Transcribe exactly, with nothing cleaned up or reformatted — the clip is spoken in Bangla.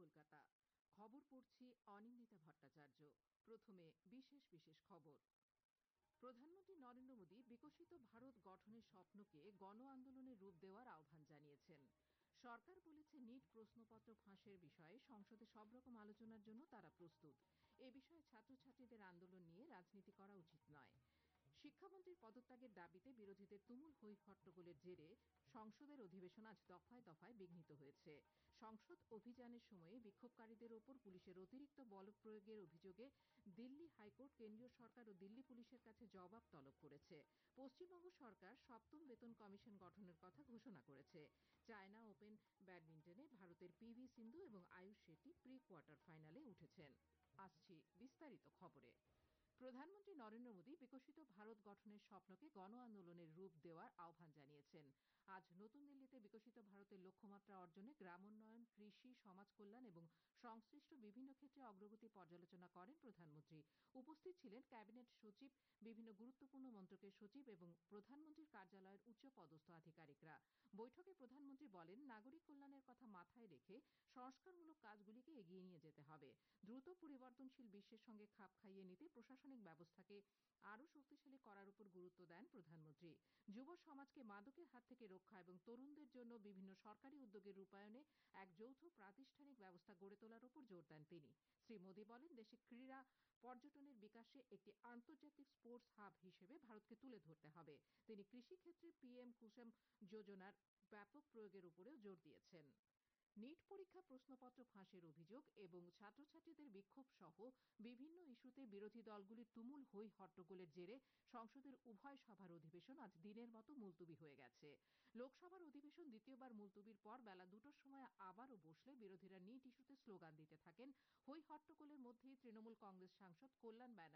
কলকাতা। খবর পড়ছি অনিন্দিতা ভট্টাচার্য। প্রথমে বিশেষ বিশেষ খবর। প্রধানমন্ত্রী নরেন্দ্র মোদী বিকশিত ভারত গঠনের স্বপ্নকে গণ আন্দোলনের রূপ দেওয়ার আহ্বান জানিয়েছেন। সরকার বলেছে নিট প্রশ্নপত্র ফাঁসের বিষয়ে সংসদে সব রকম আলোচনার জন্য তারা প্রস্তুত। এ বিষয়ে ছাত্রছাত্রীদের আন্দোলন নিয়ে রাজনীতি করা উচিত নয়। শিক্ষামন্ত্রীর পদত্যাগের দাবিতে বিরোধীদের তুমুল হৈ হট্টগোলের জেরে সংসদের অধিবেশন আজ দফায় দফায় বিঘ্নিত হয়েছে। সংসদ অভিযানের সময়ে বিক্ষোভকারীদের ওপর পুলিশের অতিরিক্ত বল প্রয়োগের অভিযোগে দিল্লি হাইকোর্ট কেন্দ্রীয় সরকার ও দিল্লি পুলিশের কাছে জবাব তলব করেছে। পশ্চিমবঙ্গ সরকার সপ্তম বেতন কমিশন গঠনের কথা ঘোষণা করেছে। চায়না ওপেন ব্যাডমিন্টনে ভারতের পিভি সিন্ধু এবং আয়ুষ শেট্টি প্রি কোয়ার্টার ফাইনালে উঠেছেন। আসছি বিস্তারিত খবরে। প্রধানমন্ত্রী নরেন্দ্র মোদী বিকশিত ভারত গঠনের স্বপ্নকে গণ আন্দোলনের রূপ দেওয়ার আহ্বান জানিয়েছেন। আজ নতুন দিল্লিতে বিকশিত ভারতের লক্ষ্যমাত্রা অর্জনে গ্রামোন্নয়ন, কৃষি, সমাজ কল্যাণ এবং সংশ্লিষ্ট বিভিন্ন ক্ষেত্রে অগ্রগতি পর্যালোচনা করেন প্রধানমন্ত্রী। উপস্থিত ছিলেন ক্যাবিনেট সচিব, বিভিন্ন গুরুত্বপূর্ণ মন্ত্রকের সচিব এবং প্রধানমন্ত্রীর কার্যালয়ের উচ্চপদস্থ আধিকারিকরা। বৈঠকে প্রধানমন্ত্রী বলেন, নাগরিক কল্যাণের কথা মাথায় রেখে সংস্কারমূলক কাজগুলিকে এগিয়ে নিয়ে যেতে হবে। দ্রুত পরিবর্তনশীল বিশ্বের সঙ্গে খাপ খাইয়ে নিতে প্রশাসনিক ব্যবস্থাকে আরও শক্তিশালী করার উপর গুরুত্ব দেন প্রধানমন্ত্রী। যুব সমাজকে মাদকের হাত থেকে রক্ষা এবং তরুণদের জন্য বিভিন্ন সরকারি উদ্যোগের রূপায়ণে এক যৌথ প্রাতিষ্ঠানিক ব্যবস্থা গড়ে তোলার উপর জোর দেন তিনি। শ্রী মোদী বলেন, দেশে ক্রীড়া পর্যটনের বিকাশে একটি আন্তর্জাতিক স্পোর্টস হাব হিসেবে ভারতকে তুলে ধরতে হবে। তিনি কৃষিক্ষেত্রে পিএম কুসুম যোজনার ব্যাপক প্রয়োগের উপরেও জোর দিয়েছেন। নিট পরীক্ষা প্রশ্নপত্র ফাঁসের অভিযোগ এবং ছাত্রছাত্রীদের বিক্ষোভ সহ বিভিন্ন ইস্যুতে বিরোধী দলগুলির তুমুল হৈ হট্টগোলের জেরে সংসদের উভয় সভার অধিবেশন আজ দিনের মতো মুলতুবি হয়ে গেছে। লোকসভার অধিবেশন দ্বিতীয়বার মুলতুবির পর বেলা দুটোর সময় আবারও বসলে বিরোধীরা নিট ইস্যুতে স্লোগান দিতে থাকেন। হৈ হট্টগোলের মধ্যেই তৃণমূল কংগ্রেস সাংসদ কল্যাণ ব্যানার্জি